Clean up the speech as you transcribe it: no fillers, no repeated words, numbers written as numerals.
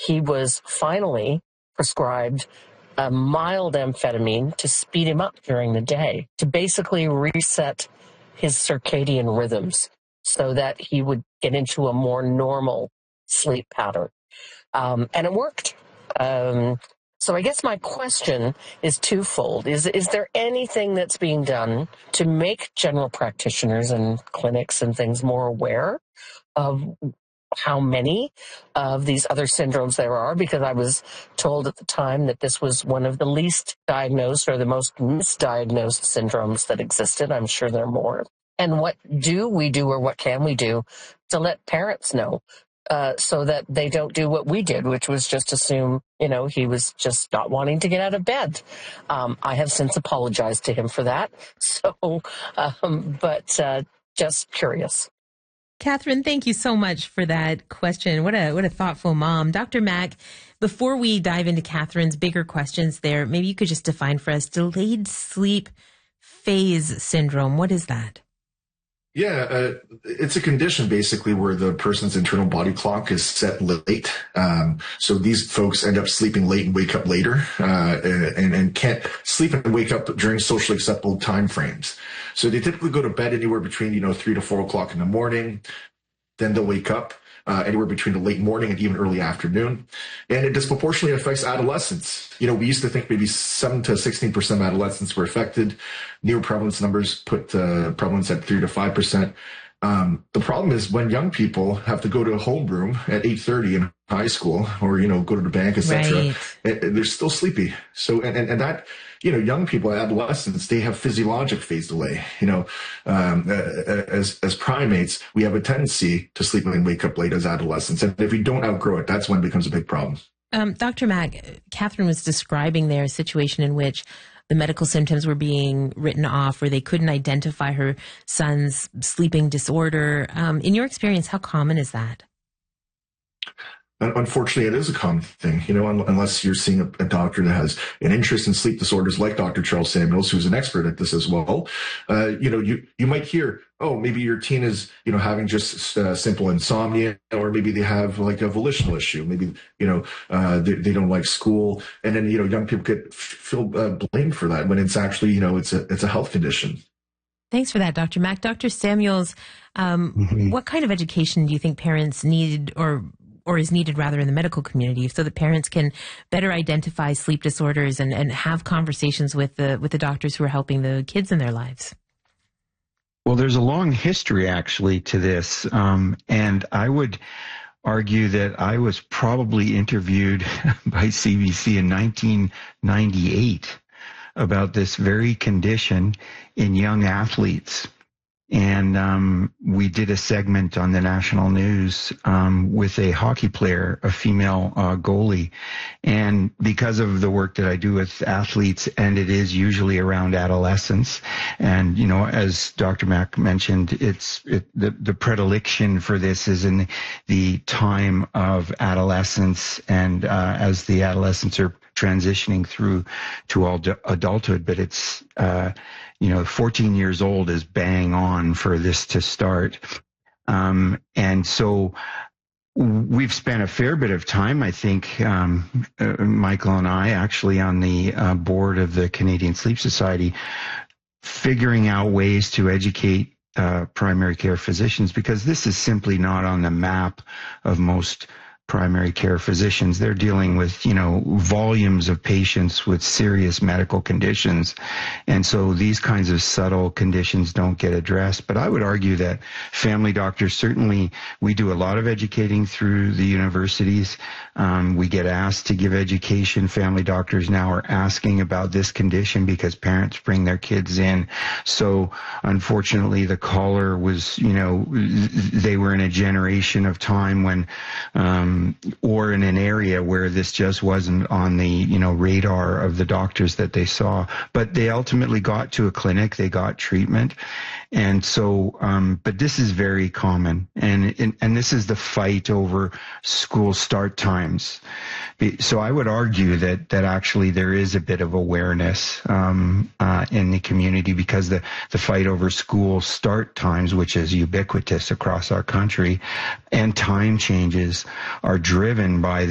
he was finally prescribed a mild amphetamine to speed him up during the day, to basically reset his circadian rhythms so that he would get into a more normal sleep pattern. And it worked. So I guess my question is twofold. Is there anything that's being done to make general practitioners and clinics and things more aware of how many of these other syndromes there are? Because I was told at the time that this was one of the least diagnosed or the most misdiagnosed syndromes that existed. I'm sure there are more. And what do we do, or what can we do to let parents know so that they don't do what we did, which was just assume, he was just not wanting to get out of bed. I have since apologized to him for that. So, but just curious. Catherine, thank you so much for that question. What a thoughtful mom. Dr. Mack, before we dive into Catherine's bigger questions there, maybe you could just define for us delayed sleep phase syndrome. What is that? Yeah, it's a condition basically where the person's internal body clock is set late. So these folks end up sleeping late and wake up later, and can't sleep and wake up during socially acceptable time frames. So they typically go to bed anywhere between, 3 to 4 o'clock in the morning. Then they'll wake up anywhere between the late morning and even early afternoon. And it disproportionately affects adolescents. We used to think maybe 7 to 16% of adolescents were affected. New prevalence numbers put prevalence at 3 to 5%. The problem is when young people have to go to a homeroom at 8:30 in high school, or, go to the bank, etc., they're still sleepy. So, and that, young people, adolescents, they have physiologic phase delay. As primates, we have a tendency to sleep and wake up late as adolescents. And if we don't outgrow it, that's when it becomes a big problem. Dr. Mack, Catherine was describing there a situation in which the medical symptoms were being written off, or they couldn't identify her son's sleeping disorder. In your experience, how common is that? Unfortunately, it is a common thing, unless you're seeing a doctor that has an interest in sleep disorders like Dr. Charles Samuels, who's an expert at this as well. You might hear, oh, maybe your teen is, having just simple insomnia, or maybe they have like a volitional issue. Maybe, they don't like school. And then, young people feel blamed for that when it's actually, it's a health condition. Thanks for that, Dr. Mack. Dr. Samuels, what kind of education do you think parents need or is needed rather in the medical community so that parents can better identify sleep disorders and have conversations with the doctors who are helping the kids in their lives? Well, there's a long history actually to this. And I would argue that I was probably interviewed by CBC in 1998 about this very condition in young athletes. And we did a segment on the national news with a hockey player, a female goalie. And because of the work that I do with athletes, and it is usually around adolescence, and, as Dr. Mack mentioned, the predilection for this is in the time of adolescence, and as the adolescents are transitioning through to adulthood. But it's 14 years old is bang on for this to start. And so we've spent a fair bit of time, I think, Michael and I, actually on the board of the Canadian Sleep Society, figuring out ways to educate primary care physicians, because this is simply not on the map of most primary care physicians. They're dealing with, volumes of patients with serious medical conditions. And so these kinds of subtle conditions don't get addressed. But I would argue that family doctors, certainly we do a lot of educating through the universities. We get asked to give education. Family doctors now are asking about this condition because parents bring their kids in. So unfortunately, the caller was, they were in a generation of time when, or in an area where this just wasn't on the, radar of the doctors that they saw. But they ultimately got to a clinic, they got treatment. And so, but this is very common. And this is the fight over school start times. So I would argue that actually there is a bit of awareness in the community, because the fight over school start times, which is ubiquitous across our country, and time changes are driven by